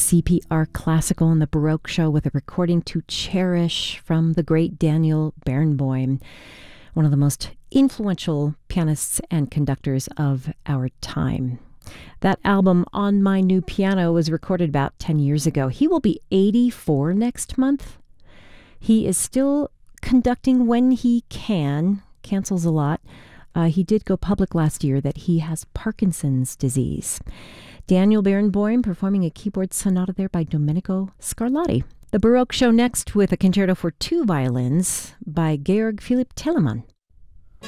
CPR Classical and the Baroque Show with a recording to cherish from the great Daniel Barenboim, one of the most influential pianists and conductors of our time. That album, On My New Piano, was recorded about 10 years ago. He will be 84 next month. He is still conducting when he can, cancels a lot. He did go public last year that he has Parkinson's disease. Daniel Barenboim performing a keyboard sonata there by Domenico Scarlatti. The Baroque Show next with a concerto for two violins by Georg Philipp Telemann.